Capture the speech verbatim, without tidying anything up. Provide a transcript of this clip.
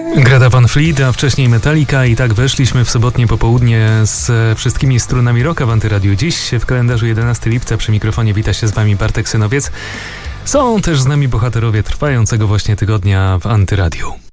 Greta Van Fleet, a wcześniej Metallica i tak weszliśmy w sobotnie popołudnie z wszystkimi strunami rocka w Antyradiu. Dziś w kalendarzu jedenastego lipca przy mikrofonie wita się z wami Bartek Synowiec. Są też z nami bohaterowie trwającego właśnie tygodnia w Antyradiu.